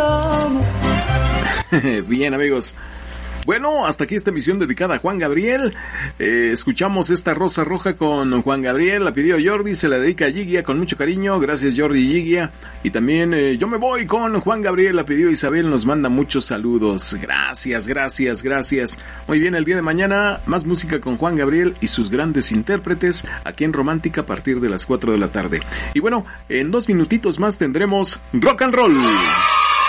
Bien, amigos. Bueno, hasta aquí esta emisión dedicada a Juan Gabriel. Escuchamos esta Rosa Roja con Juan Gabriel, la pidió Jordi, se la dedica a Gigia con mucho cariño. Gracias, Jordi y Gigia. Y también Yo me voy con Juan Gabriel, la pidió Isabel, nos manda muchos saludos. Gracias, gracias, gracias. Muy bien, el día de mañana, más música con Juan Gabriel y sus grandes intérpretes aquí en Romántica a partir de las 4 de la tarde. Y bueno, en 2 minutitos más tendremos Rock and Roll.